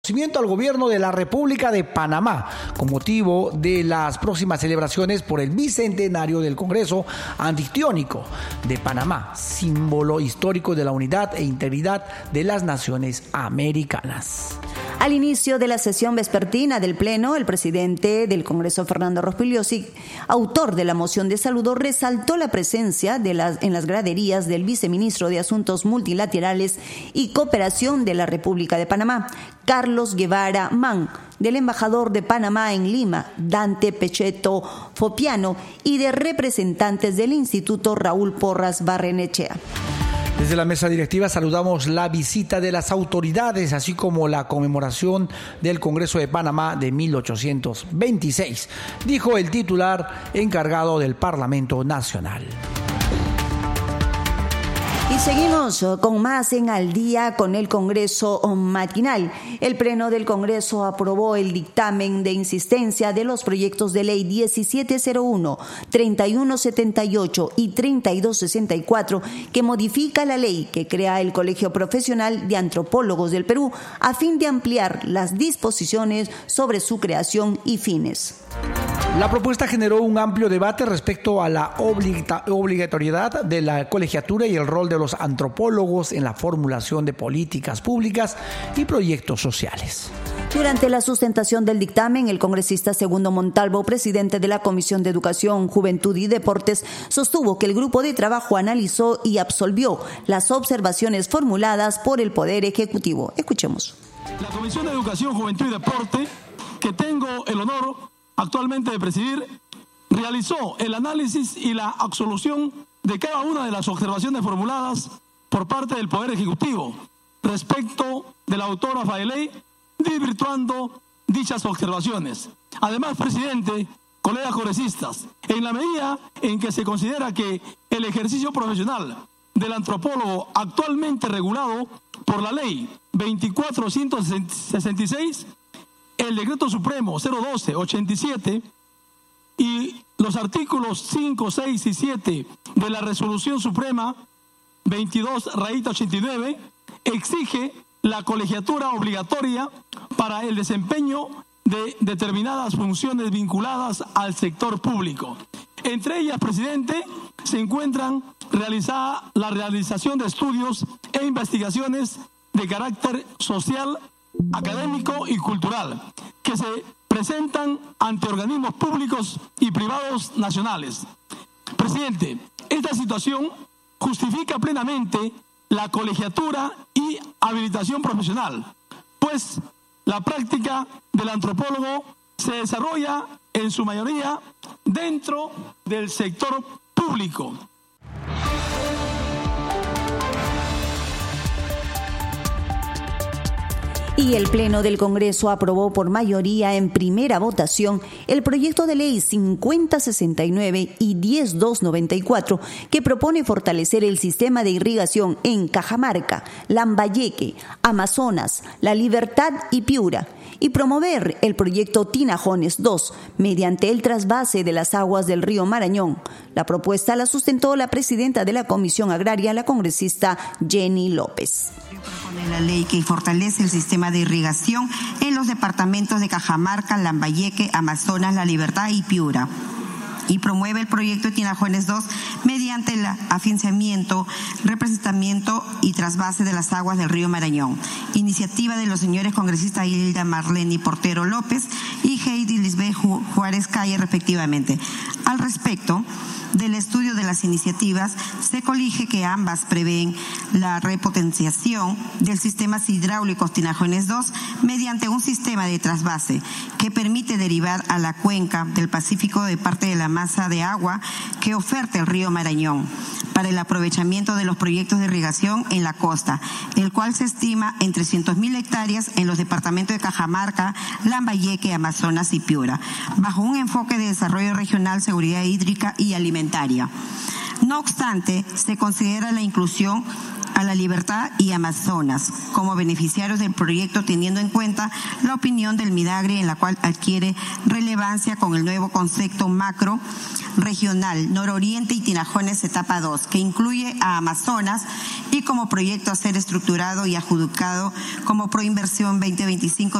Al gobierno de la República de Panamá con motivo de las próximas celebraciones por el bicentenario del Congreso Antictiónico de Panamá, símbolo histórico de la unidad e integridad de las naciones americanas. Al inicio de la sesión vespertina del Pleno, el presidente del Congreso, Fernando Rospigliosi, autor de la moción de saludo, resaltó la presencia en las graderías del viceministro de Asuntos Multilaterales y Cooperación de la República de Panamá, Carlos Guevara Mann, del embajador de Panamá en Lima, Dante Pechetto Fopiano, y de representantes del Instituto Raúl Porras Barrenechea. Desde la mesa directiva saludamos la visita de las autoridades, así como la conmemoración del Congreso de Panamá de 1826, dijo el titular encargado del Parlamento Nacional. Y seguimos con más en Al Día con el Congreso matinal. El Pleno del Congreso aprobó el dictamen de insistencia de los proyectos de ley 1701, 3178 y 3264 que modifica la ley que crea el Colegio Profesional de Antropólogos del Perú a fin de ampliar las disposiciones sobre su creación y fines. La propuesta generó un amplio debate respecto a la obligatoriedad de la colegiatura y el rol de los antropólogos en la formulación de políticas públicas y proyectos sociales. Durante la sustentación del dictamen, el congresista Segundo Montalvo, presidente de la Comisión de Educación, Juventud y Deportes, sostuvo que el grupo de trabajo analizó y absolvió las observaciones formuladas por el Poder Ejecutivo. Escuchemos. La Comisión de Educación, Juventud y Deporte, que tengo el honor actualmente de presidir, realizó el análisis y la absolución de cada una de las observaciones formuladas por parte del Poder Ejecutivo respecto de la autógrafa de ley, desvirtuando dichas observaciones. Además, presidente, colegas congresistas, en la medida en que se considera que el ejercicio profesional del antropólogo actualmente regulado por la ley 2466, el Decreto Supremo 012-87 y los artículos 5, 6 y 7 de la Resolución Suprema 22-89 exige la colegiatura obligatoria para el desempeño de determinadas funciones vinculadas al sector público. Entre ellas, presidente, se encuentran la realización de estudios e investigaciones de carácter social, académico y cultural, que se presentan ante organismos públicos y privados nacionales. Presidente, esta situación justifica plenamente la colegiatura y habilitación profesional, pues la práctica del antropólogo se desarrolla en su mayoría dentro del sector público. Y el Pleno del Congreso aprobó por mayoría en primera votación el proyecto de ley 5069 y 10294 que propone fortalecer el sistema de irrigación en Cajamarca, Lambayeque, Amazonas, La Libertad y Piura, y promover el proyecto Tinajones 2 mediante el trasvase de las aguas del río Marañón. La propuesta la sustentó la presidenta de la Comisión Agraria, la congresista Jenny López. Propone la ley que fortalece el sistema de irrigación en los departamentos de Cajamarca, Lambayeque, Amazonas, La Libertad y Piura, y promueve el proyecto Tinajones 2 mediante el afianzamiento, representamiento y trasvase de las aguas del río Marañón. Iniciativa de los señores congresistas Hilda Marlene Portero López y Heidi Lisbeth Juárez Calle, respectivamente. Al respecto del estudio de las iniciativas, se colige que ambas prevén la repotenciación del sistema hidráulico Tinajones 2 mediante un sistema de trasvase que permite derivar a la cuenca del Pacífico de parte de la masa de agua que oferta el río Marañón para el aprovechamiento de los proyectos de irrigación en la costa, el cual se estima en 300.000 hectáreas en los departamentos de Cajamarca, Lambayeque, Amazonas y Piura, bajo un enfoque de desarrollo regional, seguridad hídrica y alimentaria. No obstante, se considera la inclusión a La Libertad y Amazonas como beneficiarios del proyecto, teniendo en cuenta la opinión del Midagre, en la cual adquiere relevancia con el nuevo concepto macro regional Nororiente y Tinajones etapa 2, que incluye a Amazonas, y como proyecto a ser estructurado y adjudicado como Proinversión 2025